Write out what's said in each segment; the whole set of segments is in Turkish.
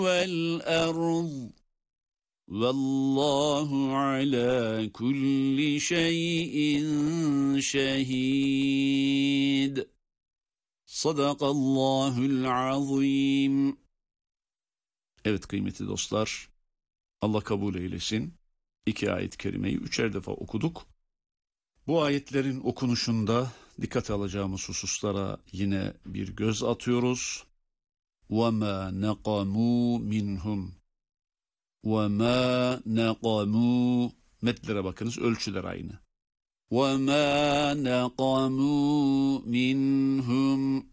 والأرض والله على كل شيء شهيد صدق الله العظيم. Evet kıymetli dostlar, Allah kabul eylesin. 2 ayet-i kerimeyi 3'er defa okuduk. Bu ayetlerin okunuşunda dikkate alacağımız hususlara yine bir göz atıyoruz. وَمَا نَقَمُوا مِنْهُمْ وَمَا نَقَمُوا Metlere bakınız, ölçüler aynı. وَمَا نَقَمُوا مِنْهُمْ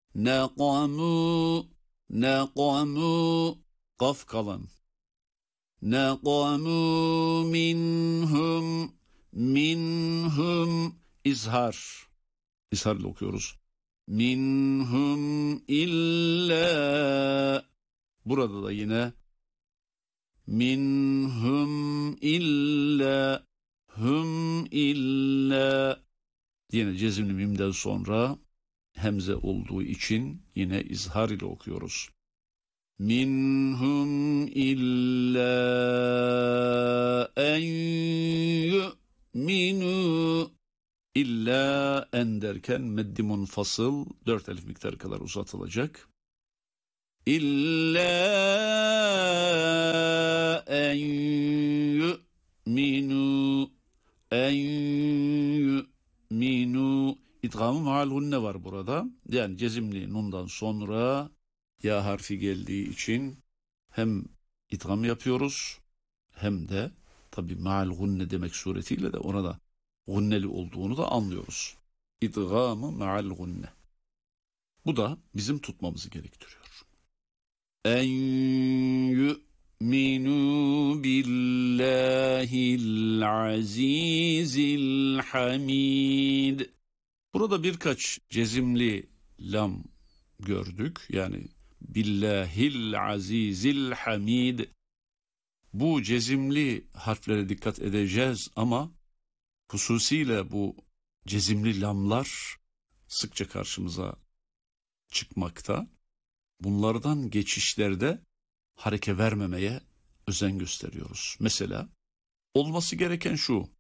نَقَمُوا Kaf kalın. نَقَمُوا minhum izhar. İzharla okuyoruz. Minhum illa. Burada da yine minhum illa, hum illa. Yine cezimli mimden sonra hemze olduğu için yine izhar ile okuyoruz. Minhum illa en yu'minu. İlla en derken meddi munfasıl 4 elif miktarı kadar uzatılacak. İlla en yu'minu. En yu'minu. İdgamı ma'al gunne var burada. Yani cezimli nundan sonra ya harfi geldiği için hem idgam yapıyoruz hem de tabi ma'al gunne demek suretiyle de ona da gunneli olduğunu da anlıyoruz. İdgamı ma'al gunne. Bu da bizim tutmamızı gerektiriyor. En yu'minu billahil azizil hamid. Burada birkaç cezimli lam gördük. Yani billahil azizil hamid. Bu cezimli harflere dikkat edeceğiz ama hususiyle bu cezimli lamlar sıkça karşımıza çıkmakta. Bunlardan geçişlerde hareke vermemeye özen gösteriyoruz. Mesela olması gereken şu.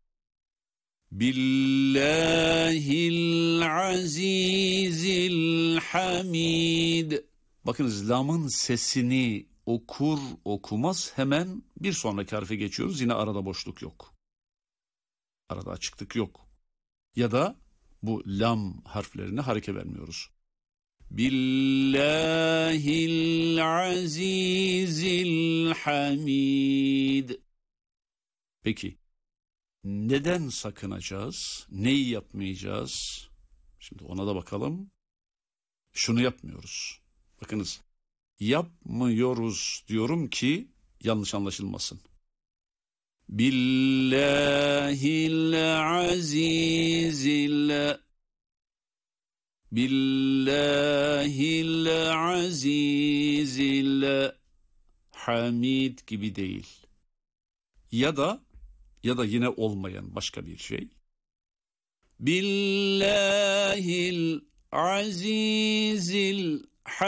Billahil azizil hamid. Bakınız lamın sesini okur okumaz hemen bir sonraki harfe geçiyoruz. Yine arada boşluk yok. Arada açıklık yok. Ya da bu lam harflerine hareke vermiyoruz. Billahil azizil hamid. Peki neden sakınacağız? Neyi yapmayacağız? Şimdi ona da bakalım. Şunu yapmıyoruz. Bakınız, yapmıyoruz diyorum ki yanlış anlaşılmasın. Billahil azizil hamid gibi değil. Ya da yine olmayan başka bir şey. Billahil azizil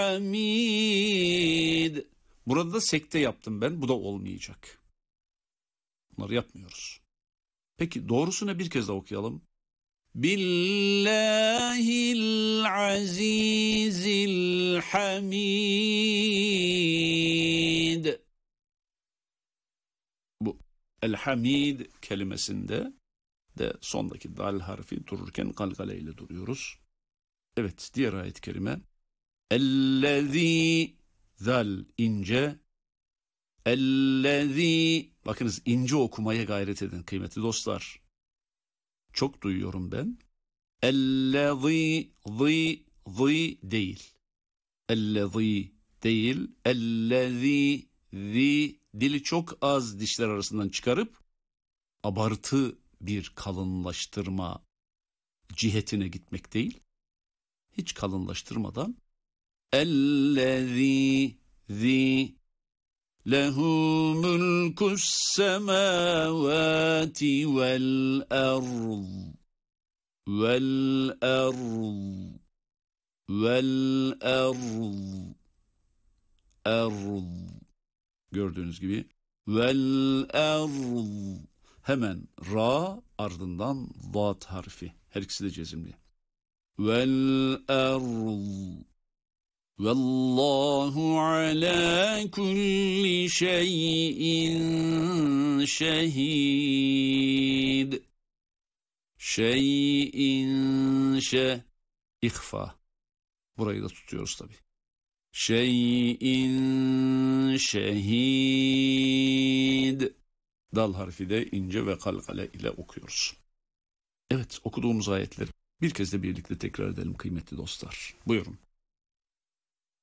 hamid. Burada da sekte yaptım ben. Bu da olmayacak. Bunları yapmıyoruz. Peki doğrusunu bir kez daha okuyalım. Billahil azizil hamid. Bu el-hamid kelimesinde de sondaki dal harfi dururken galgale ile duruyoruz. Evet, diğer ayet-i kerime. Ellezî, zal ince. Ellezî, bakınız ince okumaya gayret edin kıymetli dostlar. Çok duyuyorum ben. Ellezî, zî değil. Ellezî değil. Ellezî, zi, dili çok az dişler arasından çıkarıp abartı bir kalınlaştırma cihetine gitmek değil. Hiç kalınlaştırmadan ellezî, zi, lehu mulkus semâvâti vel ard vel ard vel ard ard. Gördüğünüz gibi. Vel erd. Hemen ra ardından zat harfi. Her ikisi de cezimli. Vel erd. Vallahu ala kulli şeyin şehid. Şeyin ihfa. Burayı da tutuyoruz tabii. Şeyin şehid. Dal harfi de ince ve kalkale ile okuyoruz. Evet, okuduğumuz ayetleri bir kez de birlikte tekrar edelim kıymetli dostlar. Buyurun.